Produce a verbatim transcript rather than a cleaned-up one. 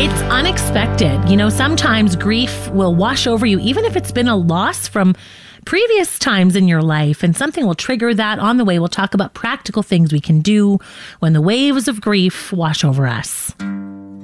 It's unexpected. You know, sometimes grief will wash over you, even if it's been a loss from previous times in your life, and something will trigger that. On the way, we'll talk about practical things we can do when the waves of grief wash over us.